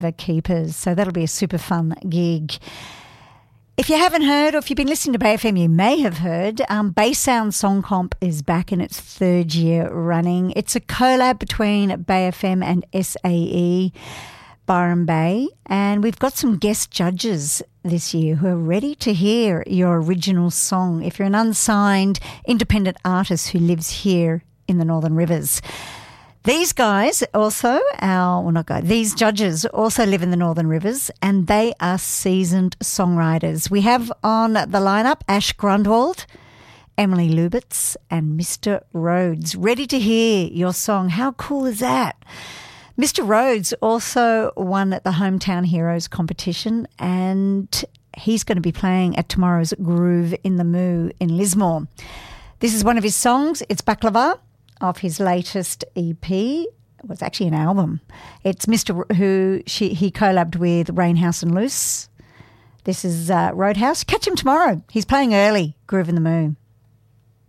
The Keepers. So that'll be a super fun gig. If you haven't heard, or if you've been listening to Bay FM, you may have heard, Bay Sound Song Comp is back in its third year running. It's a collab between Bay FM and SAE, Byron Bay, and we've got some guest judges this year who are ready to hear your original song if you're an unsigned independent artist who lives here in the Northern Rivers. These guys also, these judges also live in the Northern Rivers, and they are seasoned songwriters. We have on the lineup Ash Grundwald, Emily Lubitz, and Mr. Rhodes, ready to hear your song. How cool is that? Mr. Rhodes also won at the Hometown Heroes competition, and he's going to be playing at tomorrow's Groove in the Moo in Lismore. This is one of his songs. It's Baklava, off his latest EP. It was actually an album. It's he collabed with Rainhouse and Loose. This is Roadhouse. Catch him tomorrow. He's playing early, Groove in the Moo.